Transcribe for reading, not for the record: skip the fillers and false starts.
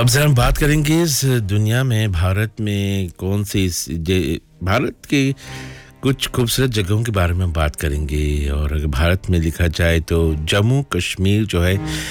अब ज़रा हम बात करेंगे इस दुनिया में भारत में कौन सी भारत के कुछ खूबसूरत जगहों के बारे में हम बात करेंगे और अगर भारत में लिखा जाए तो जम्मू कश्मीर जो है